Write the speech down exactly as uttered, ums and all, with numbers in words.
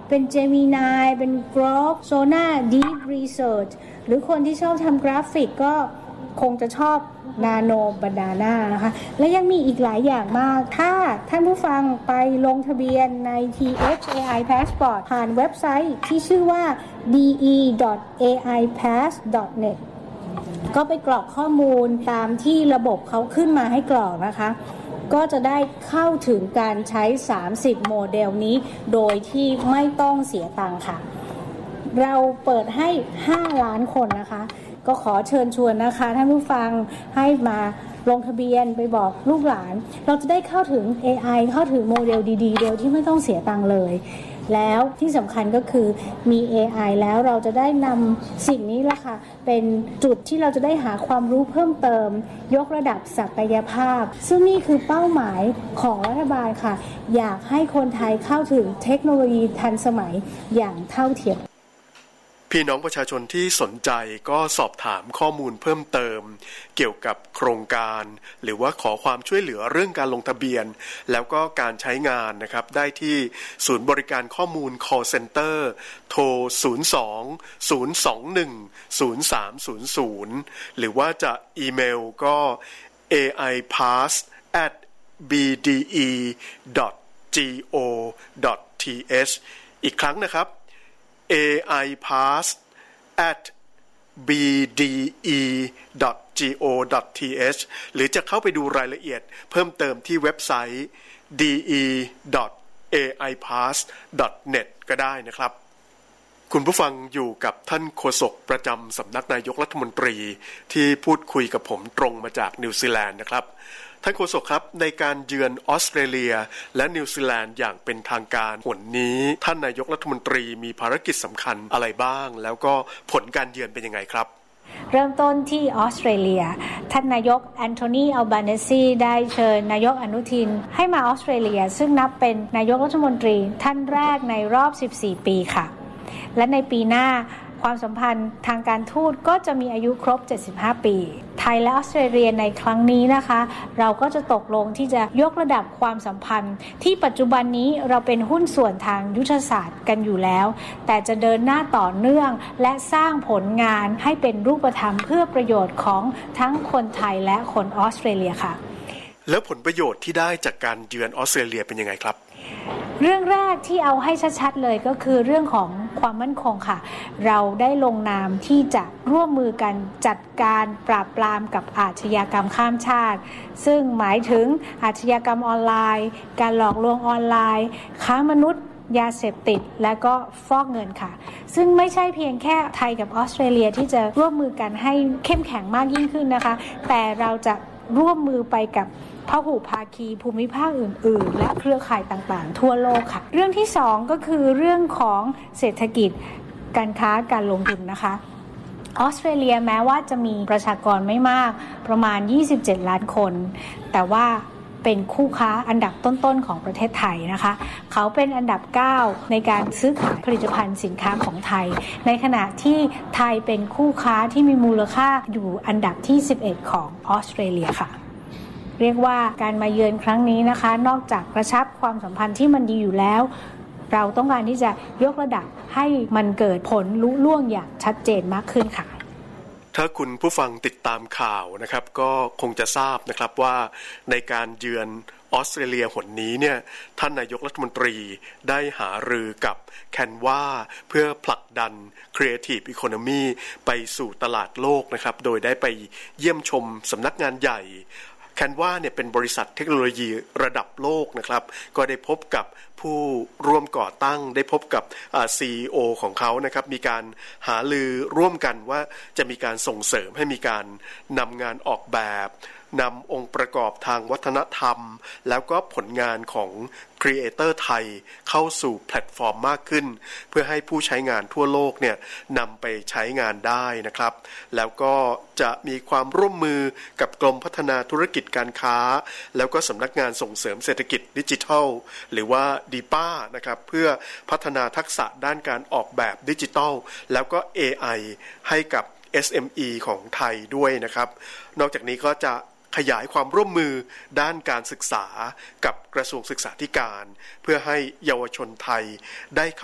เป็น Gemini เป็น Grok Sona Deep Research หรือคนที่ชอบทำกราฟิกก็คงจะชอบ Nano Banana นะคะและยังมีอีกหลายอย่างมากถ้าท่านผู้ฟังไปลงทะเบียนใน ที เอช เอ ไอ Passport ผ่านเว็บไซต์ที่ชื่อว่า ดี อี ดอท เอ ไอ พาส ดอท เน็ต ก็ไปกรอกข้อมูลตามที่ระบบเขาขึ้นมาให้กรอกนะคะก็จะได้เข้าถึงการใช้สามสิบโมเดลนี้โดยที่ไม่ต้องเสียตังค์ค่ะเราเปิดให้ห้าล้านคนนะคะก็ขอเชิญชวนนะคะท่านผู้ฟังให้มาลงทะเบียนไปบอกลูกหลานเราจะได้เข้าถึง เอ ไอ เข้าถึงโมเดลดีๆโดยที่ไม่ต้องเสียตังค์เลยแล้วที่สำคัญก็คือมี เอ ไอ แล้วเราจะได้นำสิ่งนี้ละค่ะเป็นจุดที่เราจะได้หาความรู้เพิ่มเติมยกระดับศักยภาพซึ่งนี่คือเป้าหมายของรัฐบาลค่ะอยากให้คนไทยเข้าถึงเทคโนโลยีทันสมัยอย่างเท่าเทียมพี่น้องประชาชนที่สนใจก็สอบถามข้อมูลเพิ่มเติมเกี่ยวกับโครงการหรือว่าขอความช่วยเหลือเรื่องการลงทะเบียนแล้วก็การใช้งานนะครับได้ที่ศูนย์บริการข้อมูล call center โทรศูนย์ สอง ศูนย์ สอง หนึ่ง ศูนย์ สาม ศูนย์ ศูนย์หรือว่าจะอีเมลก็ เอ ไอ พาส แอท บี ดี อี ดอท จี โอ ดอท ที เอช อีกครั้งนะครับเอ ไอ พาส แอท บี ดี อี ดอท จี โอ ดอท ที เอช หรือจะเข้าไปดูรายละเอียดเพิ่มเติมที่เว็บไซต์ ดี อี ดอท เอ ไอ พาส ดอท เน็ต ก็ได้นะครับคุณผู้ฟังอยู่กับท่านโฆษกประจำสำนักนายกรัฐมนตรีที่พูดคุยกับผมตรงมาจากนิวซีแลนด์นะครับท่านโฆษกครับในการเยือนออสเตรเลียและนิวซีแลนด์อย่างเป็นทางการหนนี้ท่านนายกรัฐมนตรีมีภารกิจสำคัญอะไรบ้างแล้วก็ผลการเยือนเป็นยังไงครับเริ่มต้นที่ออสเตรเลียท่านนายกแอนโทนีอัลบาเนซีได้เชิญนายกอนุทินให้มาออสเตรเลียซึ่งนับเป็นนายกรัฐมนตรีท่านแรกในรอบสิบสี่ปีค่ะและในปีหน้าความสัมพันธ์ทางการทูตก็จะมีอายุครบเจ็ดสิบห้าปีไทยและออสเตรเลียในครั้งนี้นะคะเราก็จะตกลงที่จะยกระดับความสัมพันธ์ที่ปัจจุบันนี้เราเป็นหุ้นส่วนทางยุทธศาสตร์กันอยู่แล้วแต่จะเดินหน้าต่อเนื่องและสร้างผลงานให้เป็นรูปธรรมเพื่อประโยชน์ของทั้งคนไทยและคนออสเตรเลียค่ะแล้วผลประโยชน์ที่ได้จากการเยือนออสเตรเลียเป็นยังไงครับเรื่องแรกที่เอาให้ชัดๆเลยก็คือเรื่องของความมั่นคงค่ะเราได้ลงนามที่จะร่วมมือกันจัดการปราบปรามกับอาชญากรรมข้ามชาติซึ่งหมายถึงอาชญากรรมออนไลน์การหลอกลวงออนไลน์ค้ามนุษย์ยาเสพติดและก็ฟอกเงินค่ะซึ่งไม่ใช่เพียงแค่ไทยกับออสเตรเลียที่จะร่วมมือกันให้เข้มแข็งมากยิ่งขึ้นนะคะแต่เราจะร่วมมือไปกับพหุภาคีภูมิภาคอื่นๆและเครือข่ายต่างๆทั่วโลกค่ะเรื่องที่สองก็คือเรื่องของเศรษฐกิจการค้าการลงทุนนะคะออสเตรเลียแม้ว่าจะมีประชากรไม่มากประมาณยี่สิบเจ็ดล้านคนแต่ว่าเป็นคู่ค้าอันดับต้นๆของประเทศไทยนะคะเขาเป็นอันดับเก้าในการซื้อขายผลิตภัณฑ์สินค้าของไทยในขณะที่ไทยเป็นคู่ค้าที่มีมูลค่าอยู่อันดับที่สิบเอ็ดของออสเตรเลียค่ะเรียกว่าการมาเยือนครั้งนี้นะคะนอกจากกระชับความสัมพันธ์ที่มันดีอยู่แล้วเราต้องการที่จะยกระดับให้มันเกิดผลลุล่วงอย่างชัดเจนมากขึ้นค่ะถ้าคุณผู้ฟังติดตามข่าวนะครับก็คงจะทราบนะครับว่าในการเยือนออสเตรเลียหนนี้เนี่ยท่านนายกรัฐมนตรีได้หารือกับแคนวาเพื่อผลักดัน Creative Economy ไปสู่ตลาดโลกนะครับโดยได้ไปเยี่ยมชมสำนักงานใหญ่แคนวาเนี่ยเป็นบริษัทเทคโนโลยีระดับโลกนะครับก็ได้พบกับผู้ร่วมก่อตั้งได้พบกับ ซี อี โอ ของเขานะครับมีการหารือร่วมกันว่าจะมีการส่งเสริมให้มีการนำงานออกแบบนำองค์ประกอบทางวัฒนธรรมแล้วก็ผลงานของครีเอเตอร์ไทยเข้าสู่แพลตฟอร์มมากขึ้นเพื่อให้ผู้ใช้งานทั่วโลกเนี่ยนำไปใช้งานได้นะครับแล้วก็จะมีความร่วมมือกับกรมพัฒนาธุรกิจการค้าแล้วก็สำนักงานส่งเสริมเศรษฐกิจดิจิทัลหรือว่าดีป้านะครับเพื่อพัฒนาทักษะด้านการออกแบบดิจิทัลแล้วก็ เอ ไอ ให้กับ เอส เอ็ม อี ของไทยด้วยนะครับนอกจากนี้ก็จะขยายความร่วมมือด้านการศึกษากับกระทรวงศึกษาธิการเพื่อให้เยาวชนไทยได้